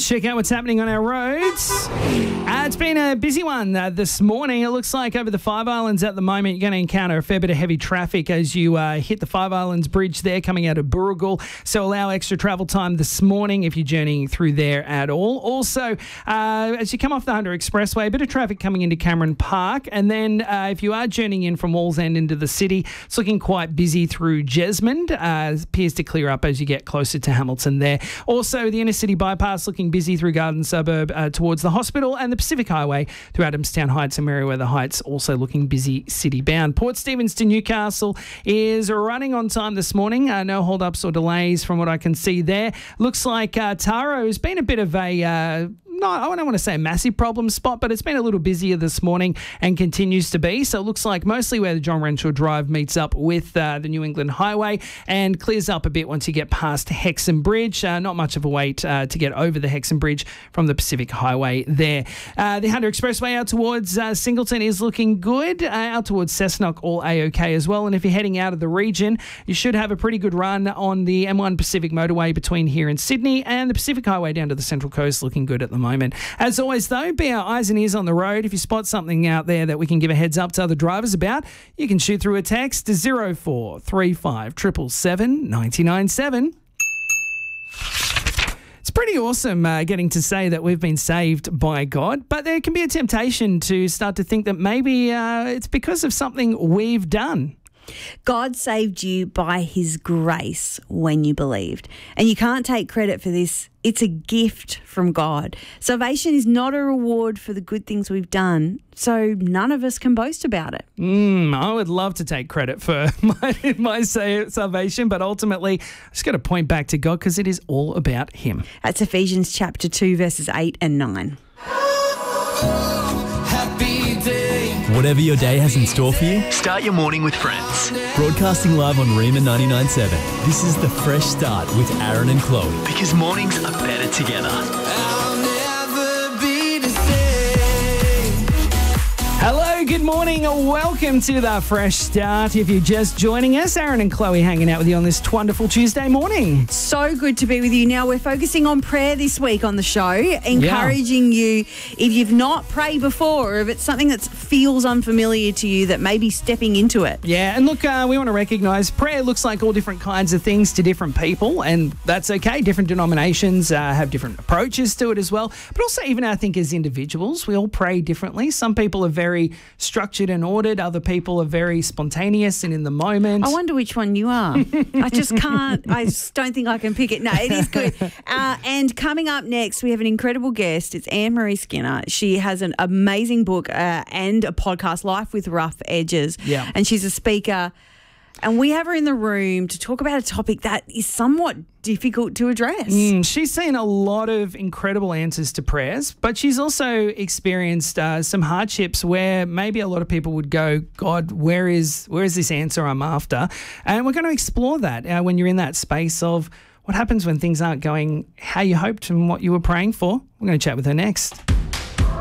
Let's check out what's happening on our roads. It's been a busy one this morning. It looks like over the Five Islands at the moment, you're going to encounter a fair bit of heavy traffic as you hit the Five Islands Bridge there coming out of Burragul. So allow extra travel time this morning if you're journeying through there at all. Also, as you come off the Hunter Expressway, a bit of traffic coming into Cameron Park. And then if you are journeying in from Wallsend into the city, it's looking quite busy through Jesmond. Appears to clear up as you get closer to Hamilton there. Also, the inner city bypass looking busy through Garden Suburb towards the hospital, and the Pacific Highway through Adamstown Heights and Meriwether Heights also looking busy city bound. Port Stephens to Newcastle is running on time this morning. No hold-ups or delays from what I can see there. Looks like Taro has been a bit of a... No, I don't want to say a massive problem spot, but it's been a little busier this morning and continues to be. So it looks like mostly where the John Renshaw Drive meets up with the New England Highway and clears up a bit once you get past Hexham Bridge. Not much of a wait to get over the Hexham Bridge from the Pacific Highway there. The Hunter Expressway out towards Singleton is looking good. Out towards Cessnock, all A-OK as well. And if you're heading out of the region, you should have a pretty good run on the M1 Pacific Motorway between here and Sydney, and the Pacific Highway down to the Central Coast looking good at the moment. As always, though, be our eyes and ears on the road. If you spot something out there that we can give a heads up to other drivers about, you can shoot through a text to 0435 777 997. It's pretty awesome getting to say that we've been saved by God, but there can be a temptation to start to think that maybe it's because of something we've done. God saved you by his grace when you believed. And you can't take credit for this. It's a gift from God. Salvation is not a reward for the good things we've done, so none of us can boast about it. I would love to take credit for my salvation, but ultimately I just got to point back to God because it is all about him. That's Ephesians chapter 2, verses 8 and 9. Whatever your day has in store for you, start your morning with Friends. Broadcasting live on Rima 99.7. This is The Fresh Start with Aaron and Chloe. Because mornings are better together. Hello, good morning. Welcome to The Fresh Start. If you're just joining us, Aaron and Chloe hanging out with you on this wonderful Tuesday morning. So good to be with you. Now, we're focusing on prayer this week on the show, encouraging you, if you've not prayed before, or if it's something that feels unfamiliar to you, that maybe stepping into it. Yeah, and look, we want to recognise prayer looks like all different kinds of things to different people, and that's okay. Different denominations have different approaches to it as well. But also, even I think as individuals, we all pray differently. Some people are very structured and ordered. Other people are very spontaneous and in the moment. I wonder which one you are. I just don't think I can pick it. No, it is good. And coming up next, we have an incredible guest. It's Anne-Marie Skinner. She has an amazing book and a podcast, Life with Rough Edges. Yeah. And she's a speaker. And we have her in the room to talk about a topic that is somewhat difficult to address. She's seen a lot of incredible answers to prayers, but she's also experienced some hardships where maybe a lot of people would go, God, where is this answer I'm after? And we're going to explore that when you're in that space of what happens when things aren't going how you hoped and what you were praying for. We're going to chat with her next.